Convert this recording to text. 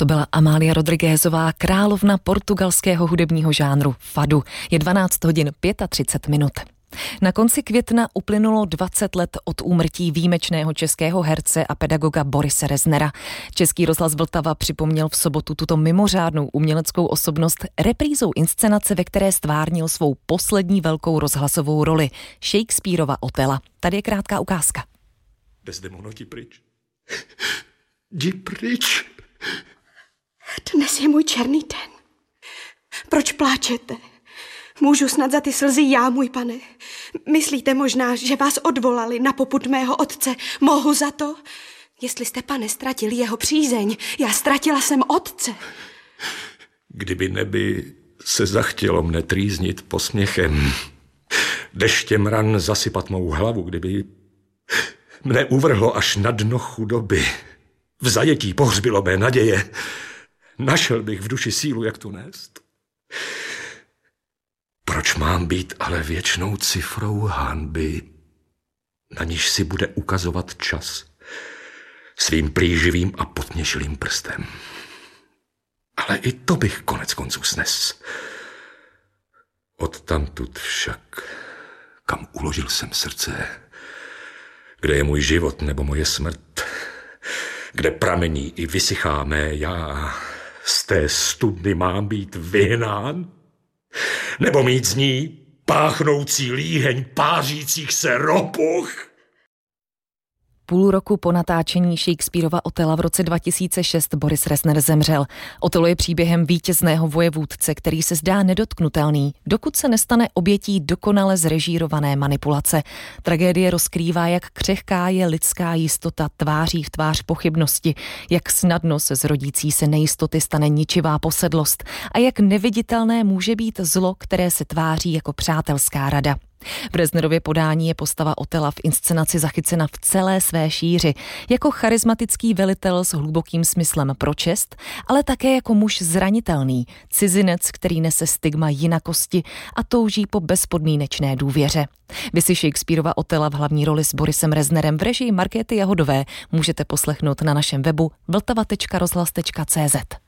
To byla Amália Rodriguezová, královna portugalského hudebního žánru fadu. Je 12 hodin 35 minut. Na konci května uplynulo 20 let od úmrtí výjimečného českého herce a pedagoga Borise Reznera. Český rozhlas Vltava připomněl v sobotu tuto mimořádnou uměleckou osobnost reprízou inscenace, ve které stvárnil svou poslední velkou rozhlasovou roli, Shakespearova Otela. Tady je krátká ukázka. Desdemono, jdi pryč. Jdi pryč. Dnes je můj černý den. Proč pláčete? Můžu snad za ty slzy já, můj pane? Myslíte možná, že vás odvolali na popud mého otce? Mohu za to? Jestli jste, pane, ztratili jeho přízeň, já ztratila jsem otce. Kdyby neby se zachtělo mne trýznit posměchem, deštěm ran zasypat mou hlavu, kdyby mne uvrhlo až na dno chudoby, v zajetí pohřbilo mé naděje, našel bych v duši sílu, jak tu nést. Proč mám být ale věčnou cifrou hanby, na níž si bude ukazovat čas svým plíživým a potměšilým prstem? Ale i to bych konec konců snes. Odtamtud však, kam uložil jsem srdce, kde je můj život nebo moje smrt, kde pramení i vysychá mé já, z té studny mám být vyhnán? Nebo mít z ní páchnoucí líheň pářících se ropuch? Půl roku po natáčení Shakespearova Otela v roce 2006 Boris Rezner zemřel. Otelo je příběhem vítězného vojevůdce, který se zdá nedotknutelný, dokud se nestane obětí dokonale zrežírované manipulace. Tragédie rozkrývá, jak křehká je lidská jistota tváří v tvář pochybnosti, jak snadno se z rodící se nejistoty stane ničivá posedlost a jak neviditelné může být zlo, které se tváří jako přátelská rada. V Reznerově podání je postava Otela v inscenaci zachycena v celé své šíři, jako charismatický velitel s hlubokým smyslem pro čest, ale také jako muž zranitelný, cizinec, který nese stigma jinakosti a touží po bezpodmínečné důvěře. Vy si Shakespearova Otela v hlavní roli s Borisem Reznerem v režii Markéty Jahodové můžete poslechnout na našem webu vltava.rozhlas.cz.